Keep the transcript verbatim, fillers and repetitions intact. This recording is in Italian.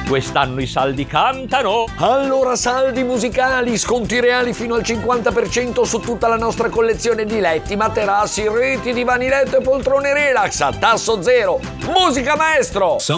Quest'anno i saldi cantano. Allora saldi musicali, sconti reali fino al cinquanta per cento su tutta la nostra collezione di letti, materassi, reti, divani letto e poltrone relax a tasso zero. Musica maestro!